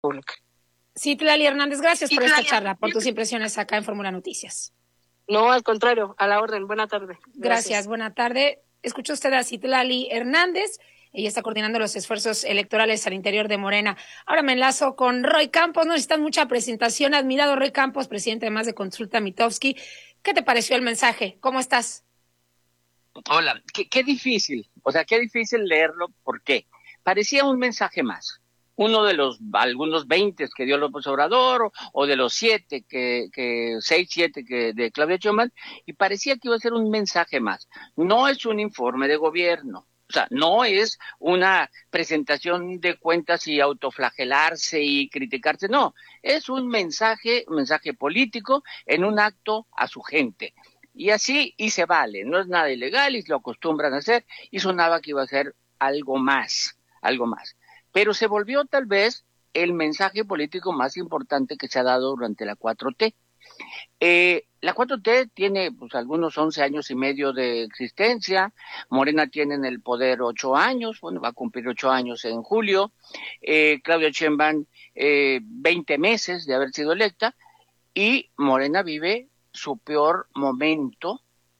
Pública. Citlali Hernández, gracias por esta charla, por tus impresiones acá en Fórmula Noticias. No, al contrario, a la orden. Buena tarde. Gracias, buena tarde. Escuchó usted a Citlali Hernández. Ella está coordinando los esfuerzos electorales al interior de Morena. Ahora me enlazo con Roy Campos. No necesitan mucha presentación. Admirado Roy Campos, presidente además de Consulta Mitofsky. ¿Qué te pareció el mensaje? ¿Cómo estás? Hola, qué difícil. O sea, qué difícil leerlo. ¿Por qué? Parecía un mensaje más. Uno de los algunos 20 que dio López Obrador, o de los 7 6, 7 que de Claudia Sheinbaum, y parecía que iba a ser un mensaje más. No es un informe de gobierno. O sea, no es una presentación de cuentas y autoflagelarse y criticarse, no. Es un mensaje político en un acto a su gente. Y así, y se vale, no es nada ilegal y lo acostumbran a hacer, y sonaba que iba a ser algo más. Pero se volvió tal vez el mensaje político más importante que se ha dado durante la 4T. La 4T tiene pues algunos 11 años y medio de existencia. Morena tiene en el poder 8 años, bueno, va a cumplir 8 años en julio. Claudia Sheinbaum, 20 meses de haber sido electa, y Morena vive su peor momento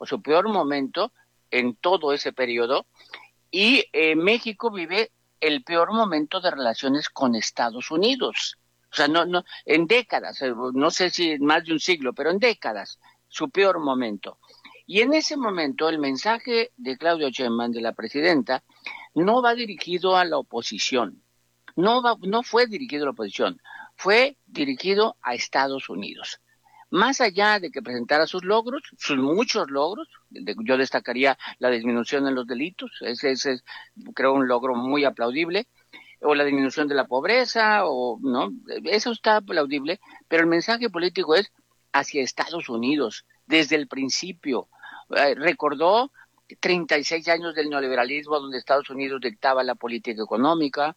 en todo ese periodo, y México vive el peor momento de relaciones con Estados Unidos. O sea, no, en décadas, no sé si más de un siglo, pero en décadas, su peor momento. Y en ese momento el mensaje de Claudia Sheinbaum, de la presidenta, no va dirigido a la oposición. No fue dirigido a la oposición, fue dirigido a Estados Unidos. Más allá de que presentara sus logros, sus muchos logros, yo destacaría la disminución en los delitos, ese es, creo, un logro muy aplaudible, o la disminución de la pobreza, o no, eso está aplaudible, pero el mensaje político es hacia Estados Unidos, desde el principio. Recordó 36 años del neoliberalismo, donde Estados Unidos dictaba la política económica,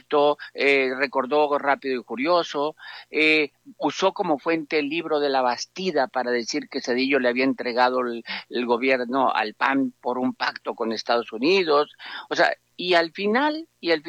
recordó Rápido y Furioso, usó como fuente el libro de la Bastida para decir que Zedillo le había entregado el gobierno al PAN por un pacto con Estados Unidos. O sea, y al final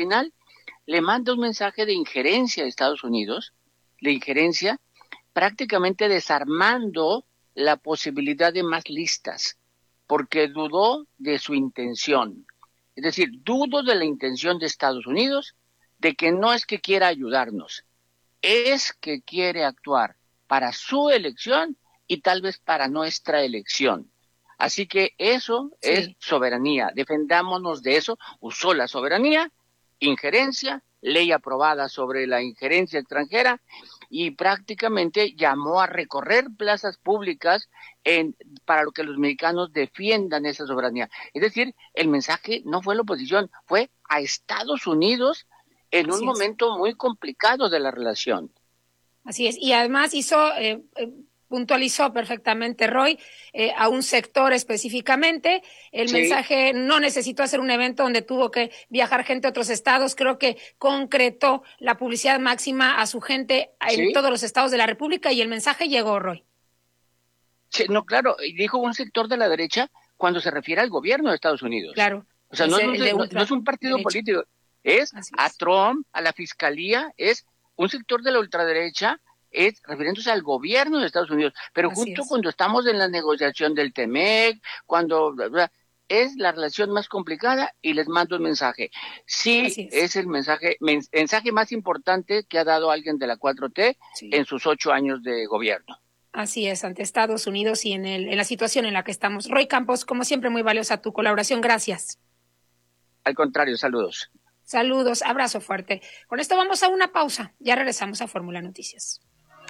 le manda un mensaje de injerencia a Estados Unidos, de injerencia, prácticamente desarmando la posibilidad de más listas, porque dudó de su intención. Es decir, dudo de la intención de Estados Unidos, de que no es que quiera ayudarnos, es que quiere actuar para su elección y tal vez para nuestra elección. Así que eso es soberanía, defendámonos de eso. Usó la soberanía, injerencia, ley aprobada sobre la injerencia extranjera, y prácticamente llamó a recorrer plazas públicas para que los mexicanos defiendan esa soberanía. Es decir, el mensaje no fue a la oposición, fue a Estados Unidos en un momento muy complicado de la relación. Así es, y además puntualizó perfectamente Roy a un sector específicamente. El mensaje no necesitó hacer un evento donde tuvo que viajar gente a otros estados. Creo que concretó la publicidad máxima a su gente en todos los estados de la República, y el mensaje llegó, Roy. Sí, no, claro, y dijo un sector de la derecha cuando se refiere al gobierno de Estados Unidos. Claro. O sea, no es un partido político, es a Trump, a la fiscalía, es un sector de la ultraderecha, es refiriéndose al gobierno de Estados Unidos, pero justo cuando estamos en la negociación del TEMEC, cuando es la relación más complicada, y les mando un mensaje. Sí, es el mensaje más importante que ha dado alguien de la 4T en sus 8 años de gobierno. Así es, ante Estados Unidos y en la situación en la que estamos. Roy Campos, como siempre, muy valiosa tu colaboración. Gracias. Al contrario, saludos. Saludos, abrazo fuerte. Con esto vamos a una pausa. Ya regresamos a Fórmula Noticias.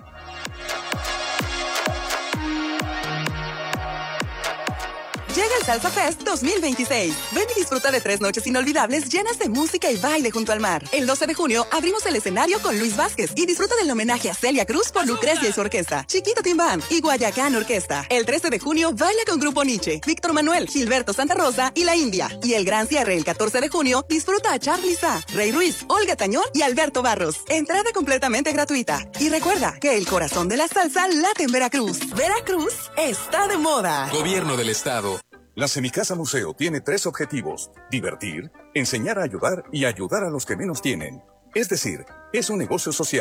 Llega el Salsa Fest 2026. Ven y disfruta de 3 noches inolvidables llenas de música y baile junto al mar. El 12 de junio abrimos el escenario con Luis Vázquez y disfruta del homenaje a Celia Cruz por Lucrecia y su orquesta, Chiquito Timbán y Guayacán Orquesta. El 13 de junio baila con Grupo Nietzsche, Víctor Manuel, Gilberto Santa Rosa y La India. Y el gran cierre el 14 de junio disfruta a Charly Sa, Rey Ruiz, Olga Tañón y Alberto Barros. Entrada completamente gratuita. Y recuerda que el corazón de la salsa late en Veracruz. Veracruz está de moda. Gobierno del Estado. La Semicasa Museo tiene 3 objetivos: divertir, enseñar a ayudar y ayudar a los que menos tienen. Es decir, es un negocio social.